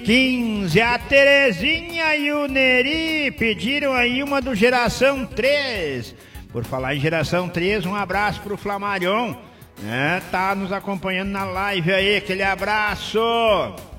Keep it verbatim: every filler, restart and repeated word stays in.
quinze, a Terezinha e o Neri pediram aí uma do Geração três. Por falar em Geração três, um abraço pro Flamarion, né? Tá nos acompanhando na live aí, aquele abraço.